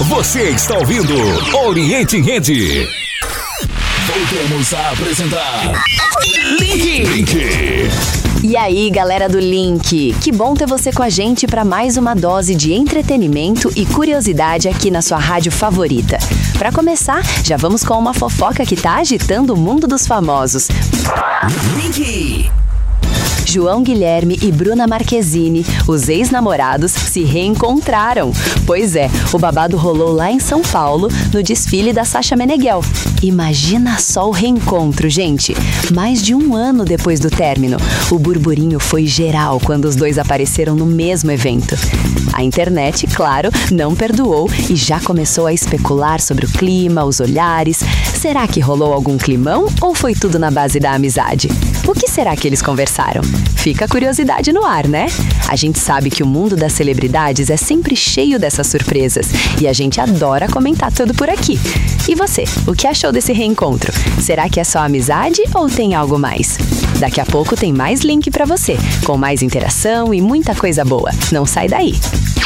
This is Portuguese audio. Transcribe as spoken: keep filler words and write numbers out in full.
Você está ouvindo Oriente em Rede. Voltamos a apresentar Link. Link. E aí, galera do Link, que bom ter você com a gente para mais uma dose de entretenimento e curiosidade aqui na sua rádio favorita. Para começar, já vamos com uma fofoca que tá agitando o mundo dos famosos. Link. João Guilherme e Bruna Marquezine, os ex-namorados, se reencontraram. Pois é, o babado rolou lá em São Paulo, no desfile da Sasha Meneghel. Imagina só o reencontro, gente. Mais de um ano depois do término, o burburinho foi geral quando os dois apareceram no mesmo evento. A internet, claro, não perdoou e já começou a especular sobre o clima, os olhares. Será que rolou algum climão ou foi tudo na base da amizade? O que será que eles conversaram? Fica a curiosidade no ar, né? A gente sabe que o mundo das celebridades é sempre cheio dessas surpresas e a gente adora comentar tudo por aqui. E você, o que achou desse reencontro? Será que é só amizade ou tem algo mais? Daqui a pouco tem mais Link pra você, com mais interação e muita coisa boa. Não sai daí!